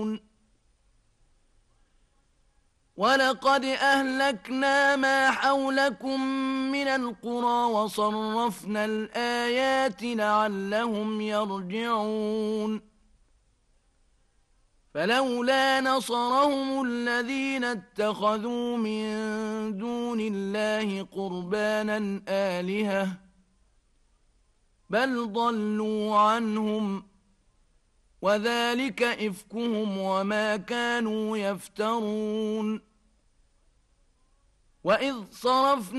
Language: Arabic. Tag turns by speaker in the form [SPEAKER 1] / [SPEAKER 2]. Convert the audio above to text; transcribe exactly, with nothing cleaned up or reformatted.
[SPEAKER 1] ولقد أهلكنا ما حولكم من القرى وصرفنا الآيات لعلهم يرجعون فلولا نصرهم الذين اتخذوا من دون الله قربانا آلهة بل ضلوا عنهم وذلك إفكهم وما كانوا يفترون وإذ صرفنا